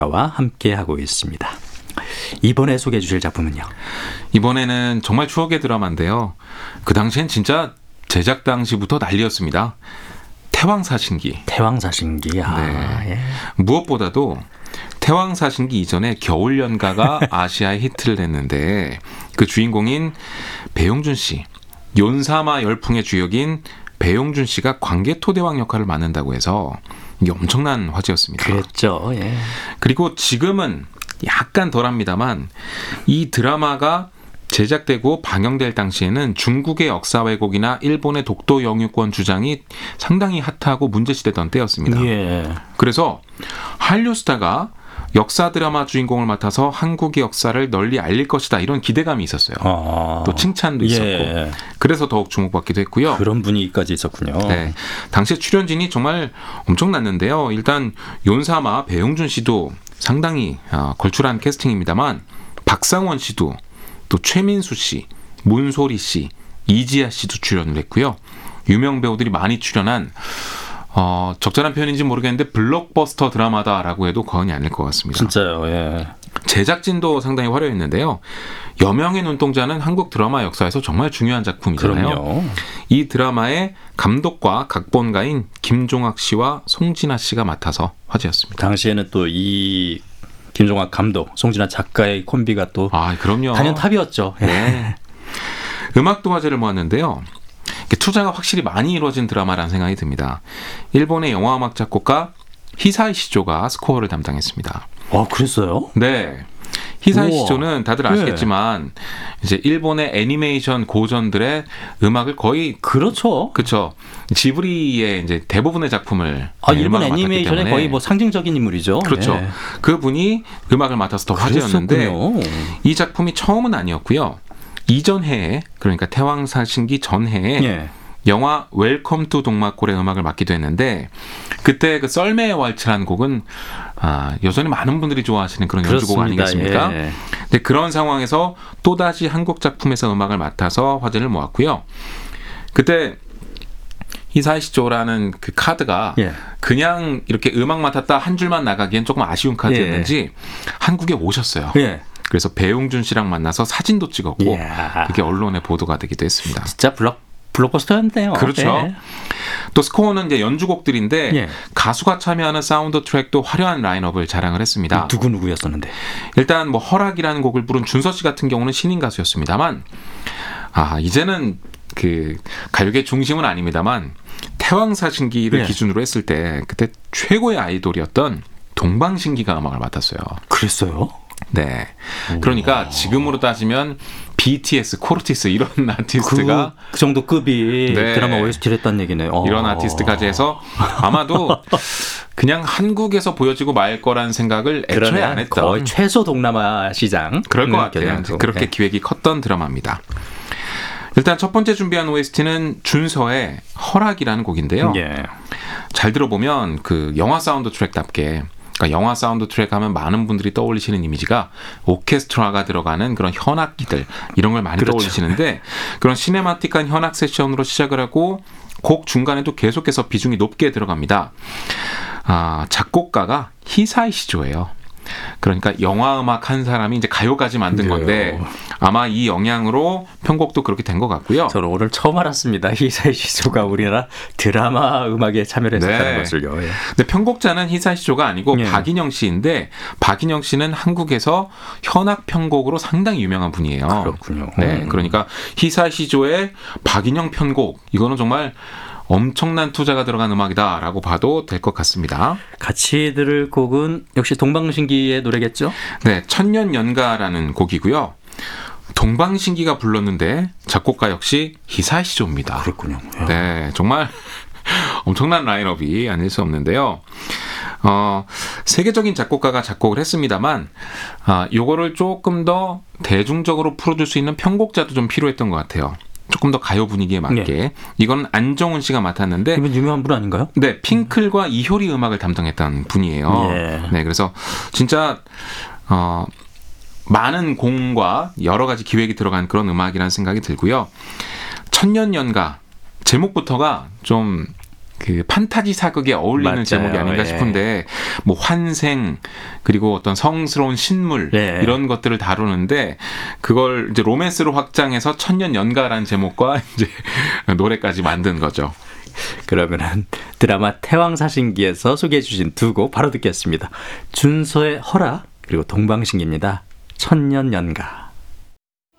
와 함께하고 있습니다. 이번에 소개해 주실 작품은요? 이번에는 정말 추억의 드라마인데요. 그 당시엔 진짜 제작 당시부터 난리였습니다. 태왕사신기. 태왕사신기. 네. 예. 무엇보다도 태왕사신기 이전에 겨울연가가 아시아에 히트를 냈는데 그 주인공인 배용준 씨, 연사마 열풍의 주역인 배용준 씨가 광개토대왕 역할을 맡는다고 해서 이게 엄청난 화제였습니다. 그랬죠. 예. 그리고 지금은 약간 덜합니다만 이 드라마가 제작되고 방영될 당시에는 중국의 역사 왜곡이나 일본의 독도 영유권 주장이 상당히 핫하고 문제시되던 때였습니다. 예. 그래서 한류 스타가 역사 드라마 주인공을 맡아서 한국의 역사를 널리 알릴 것이다 이런 기대감이 있었어요. 또 칭찬도 있었고 예. 그래서 더욱 주목받기도 했고요. 그런 분위기까지 있었군요. 네, 당시 출연진이 정말 엄청났는데요. 일단 연사마 배용준 씨도 상당히 걸출한 캐스팅입니다만 박상원 씨도 또 최민수 씨, 문소리 씨, 이지아 씨도 출연을 했고요. 유명 배우들이 많이 출연한 적절한 표현인지 모르겠는데 블록버스터 드라마다라고 해도 과언이 아닐 것 같습니다. 진짜요. 예. 제작진도 상당히 화려했는데요. 여명의 눈동자는 한국 드라마 역사에서 정말 중요한 작품이잖아요. 그럼요. 이 드라마의 감독과 각본가인 김종학 씨와 송진아 씨가 맡아서 화제였습니다. 당시에는 또 이 김종학 감독, 송진아 작가의 콤비가 또 그럼요. 단연탑이었죠. 네. 음악도 화제를 모았는데요. 투자가 확실히 많이 이루어진 드라마라는 생각이 듭니다. 일본의 영화음악 작곡가 히사이 시조가 스코어를 담당했습니다. 그랬어요? 네. 히사이 우와. 시조는 다들 아시겠지만 이제 일본의 애니메이션 고전들의 음악을 거의 그렇죠. 그쵸 지브리의 이제 대부분의 작품을 일본 음악을 맡았기 애니메이션의 때문에 거의 뭐 상징적인 인물이죠. 그렇죠. 네. 그분이 음악을 맡아서 더 화제였는데 그랬었군요. 이 작품이 처음은 아니었고요. 이전 해에 그러니까 태왕사신기 전 해에 예. 영화 웰컴 투 동막골의 음악을 맡기도 했는데 그때 그 썰매의 왈츠라는 곡은 여전히 많은 분들이 좋아하시는 그런 연주곡 그렇습니다. 아니겠습니까? 예. 근데 그런 상황에서 또다시 한국 작품에서 음악을 맡아서 화제를 모았고요. 그때 히사이시조라는 그 카드가 예. 그냥 이렇게 음악 맡았다 한 줄만 나가기엔 조금 아쉬운 카드였는지 한국에 오셨어요. 예. 그래서 배용준 씨랑 만나서 사진도 찍었고 이야. 그게 언론에 보도가 되기도 했습니다. 진짜 블록버스터였네요. 그렇죠. 예. 또 스코어는 이제 연주곡들인데 예. 가수가 참여하는 사운드 트랙도 화려한 라인업을 자랑을 했습니다. 누구였었는데? 일단 뭐 허락이라는 곡을 부른 준서 씨 같은 경우는 신인 가수였습니다만 이제는 그 가요계 중심은 아닙니다만 태왕사신기를 예. 기준으로 했을 때 그때 최고의 아이돌이었던 동방신기가 음악을 맡았어요. 그랬어요? 네. 그러니까 지금으로 따지면 BTS, 코르티스 이런 아티스트가 그 정도 급이 네. 드라마 OST를 했다는 얘기네요. 이런 아티스트까지 해서 아마도 그냥 한국에서 보여지고 말 거라는 생각을 애초에 안 했던 거의 최소 동남아 시장 그럴 것 같아요. 그렇게 기획이 컸던 드라마입니다. 일단 첫 번째 준비한 OST는 준서의 허락이라는 곡인데요. 예. 잘 들어보면 그 영화 사운드 트랙답게 그러니까 영화 사운드 트랙 하면 많은 분들이 떠올리시는 이미지가 오케스트라가 들어가는 그런 현악기들 이런 걸 많이 그렇죠. 떠올리시는데 그런 시네마틱한 현악 세션으로 시작을 하고 곡 중간에도 계속해서 비중이 높게 들어갑니다. 작곡가가 히사이 시조예요. 그러니까 영화 음악 한 사람이 이제 가요까지 만든 건데 아마 이 영향으로 편곡도 그렇게 된 것 같고요. 저는 오늘 처음 알았습니다. 히사이 시조가 우리나라 드라마 음악에 참여를 했었다는 네. 것을요. 예. 근데 편곡자는 히사이 시조가 아니고 예. 박인영 씨인데 박인영 씨는 한국에서 현악 편곡으로 상당히 유명한 분이에요. 그렇군요. 네, 그러니까 히사이 시조의 박인영 편곡 이거는 정말 엄청난 투자가 들어간 음악이다라고 봐도 될 것 같습니다. 같이 들을 곡은 역시 동방신기의 노래겠죠? 네, 천년연가라는 곡이고요. 동방신기가 불렀는데 작곡가 역시 히사이 시조입니다. 그렇군요. 네, 정말 엄청난 라인업이 아닐 수 없는데요. 세계적인 작곡가가 작곡을 했습니다만 요거를 조금 더 대중적으로 풀어줄 수 있는 편곡자도 좀 필요했던 것 같아요. 조금 더 가요 분위기에 맞게. 네. 이건 안정훈 씨가 맡았는데 이분 유명한 분 아닌가요? 네, 핑클과 이효리 음악을 담당했던 분이에요. 예. 네, 그래서 진짜 많은 공과 여러 가지 기획이 들어간 그런 음악이라는 생각이 들고요. 천년연가 제목부터가 좀 그 판타지 사극에 어울리는 맞아요. 제목이 아닌가 예. 싶은데 뭐 환생 그리고 어떤 성스러운 신물 예. 이런 것들을 다루는데 그걸 이제 로맨스로 확장해서 천년 연가라는 제목과 이제 노래까지 만든 거죠. 그러면은 드라마 태왕사신기에서 소개해 주신 두 곡 바로 듣겠습니다. 준서의 허락 그리고 동방신기입니다. 천년연가.